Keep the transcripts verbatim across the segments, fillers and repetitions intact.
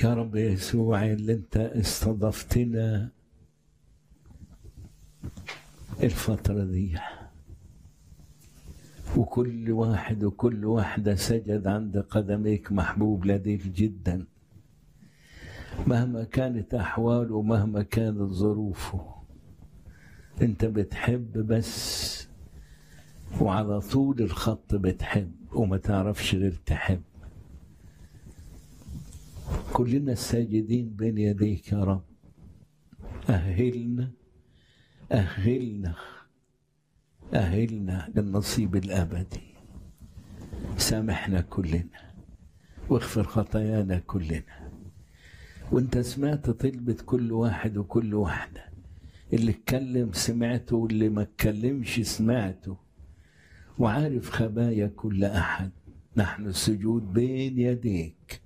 يا رب يسوع اللي انت استضفتنا الفترة دي، وكل واحد وكل واحدة سجد عند قدميك محبوب لديك جدا، مهما كانت أحواله ومهما كانت ظروفه انت بتحب بس، وعلى طول الخط بتحب وما تعرفش غير تحب. كلنا الساجدين بين يديك يا رب، أهلنا أهلنا أهلنا للنصيب الأبدي. سامحنا كلنا واغفر خطايانا كلنا. وانت سمعت طلبة كل واحد وكل واحدة، اللي اتكلم سمعته واللي ما اتكلمش سمعته، وعارف خبايا كل أحد. نحن السجود بين يديك،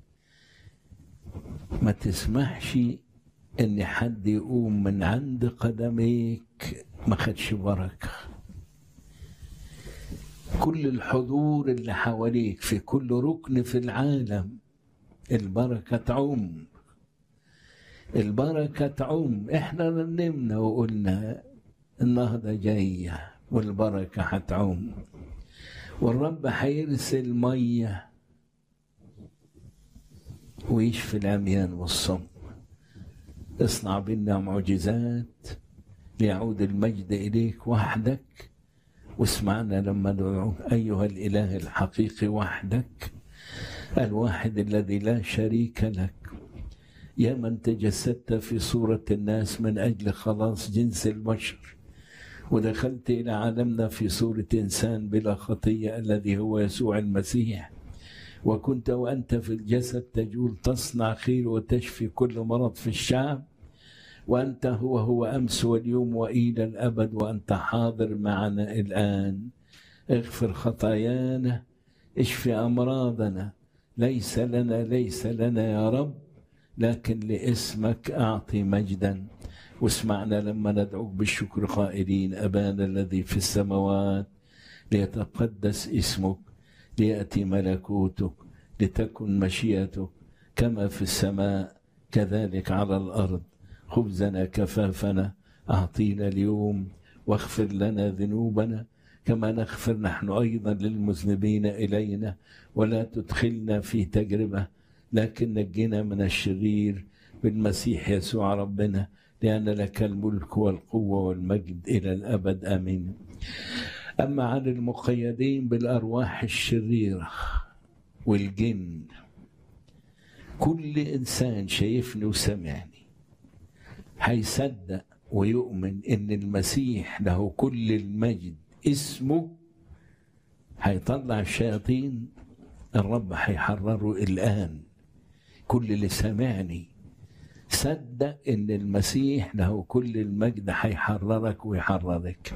ما تسمحش ان حد يقوم من عند قدميك ما خدش بركة. كل الحضور اللي حواليك في كل ركن في العالم البركة تعم، البركة تعم. احنا نمنا وقلنا النهضة جاية والبركة هتعم، والرب هيرسل مية ويشفي العميان والصم. اصنع بنا معجزات ليعود المجد إليك وحدك، واسمعنا لما ندعو أيها الإله الحقيقي وحدك، الواحد الذي لا شريك لك، يا من تجسدت في صورة الناس من أجل خلاص جنس البشر، ودخلت إلى عالمنا في صورة إنسان بلا خطية الذي هو يسوع المسيح، وكنت وأنت في الجسد تجول تصنع خير وتشفي كل مرض في الشعب، وأنت هو هو أمس واليوم وإلى الأبد، وأنت حاضر معنا الآن. اغفر خطايانا، اشفي أمراضنا، ليس لنا ليس لنا يا رب، لكن لاسمك أعطي مجدا. واسمعنا لما ندعوك بالشكر قائلين: أبانا الذي في السماوات، ليتقدس اسمك، ليأتي ملكوتك، لتكن مشيئتك كما في السماء كذلك على الأرض. خبزنا كفافنا أعطينا اليوم، واغفر لنا ذنوبنا كما نغفر نحن أيضا للمذنبين إلينا، ولا تدخلنا في تجربة لكن نجنا من الشرير، بالمسيح يسوع ربنا، لأن لك الملك والقوة والمجد إلى الأبد آمين. أما عن المقيدين بالأرواح الشريرة والجن، كل إنسان شايفني وسمعني هيصدق ويؤمن إن المسيح له كل المجد اسمه هيطلع الشياطين. الرب هيحرره الآن. كل اللي سمعني صدق إن المسيح له كل المجد هيحررك ويحررك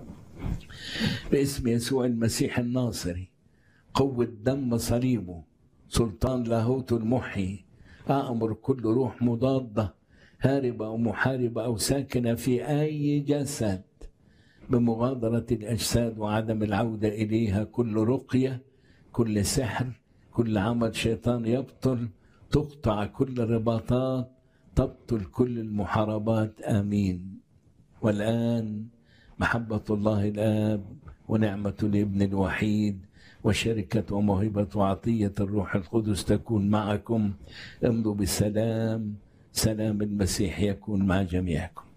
باسم يسوع المسيح الناصري. قوة دم صليبه، سلطان لاهوت المحيي، أأمر كل روح مضادة هاربة أو محاربة أو ساكنة في أي جسد بمغادرة الأجساد وعدم العودة إليها. كل رقية، كل سحر، كل عمل شيطان يبطل، تقطع كل الرباطات، تبطل كل المحاربات. آمين. والآن محبة الله الآب ونعمة الابن الوحيد وشركة وموهبة وعطية الروح القدس تكون معكم. امضوا بالسلام. سلام المسيح يكون مع جميعكم.